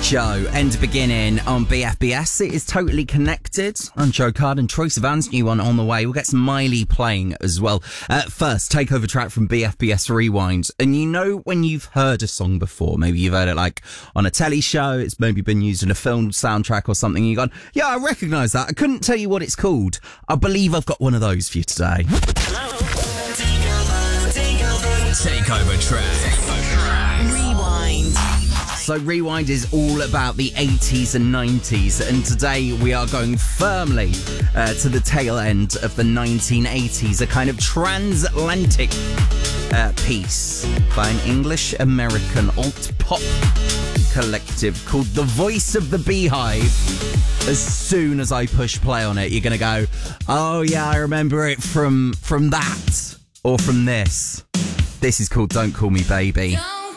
Joe, End Beginning on BFBS. It is totally connected. I'm Joe Card and Troye Sivan's new one on the way. We'll get some Miley playing as well. First, takeover track from BFBS Rewind. And you know when you've heard a song before, maybe you've heard it like on a telly show, it's maybe been used in a film soundtrack or something, and you've gone, yeah, I recognise that. I couldn't tell you what it's called. I believe I've got one of those for you today. Takeover track. Rewind. So Rewind is all about the 80s and 90s, and today we are going firmly to the tail end of the 1980s, a kind of transatlantic piece by an English-American alt-pop collective called The Voice of the Beehive. As soon as I push play on it, you're going to go, oh yeah, I remember it from that or from this. This is called Don't Call Me Baby.